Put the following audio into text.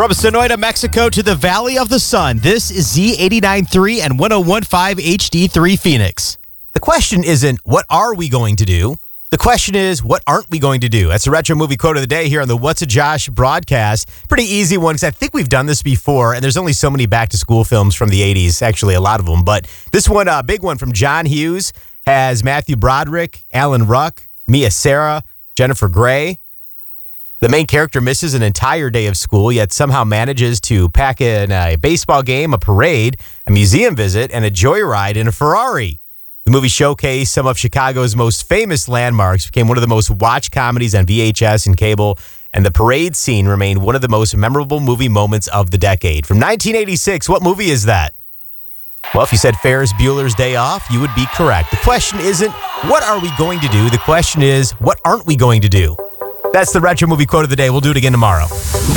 From Sonoita, Mexico to the Valley of the Sun, this is Z89.3 and 101.5 HD3 Phoenix. The question isn't, what are we going to do? The question is, what aren't we going to do? That's the retro movie quote of the day here on the What's a Josh broadcast. Pretty easy one because I think we've done this before, and there's only so many back-to-school films from the 80s, actually a lot of them. But this one, a big one from John Hughes, has Matthew Broderick, Alan Ruck, Mia Sara, Jennifer Grey. The main character misses an entire day of school, yet somehow manages to pack in a baseball game, a parade, a museum visit, and a joyride in a Ferrari. The movie showcased some of Chicago's most famous landmarks, became one of the most watched comedies on VHS and cable, and the parade scene remained one of the most memorable movie moments of the decade. From 1986, what movie is that? Well, if you said Ferris Bueller's Day Off, you would be correct. The question isn't, what are we going to do? The question is, what aren't we going to do? That's the retro movie quote of the day. We'll do it again tomorrow.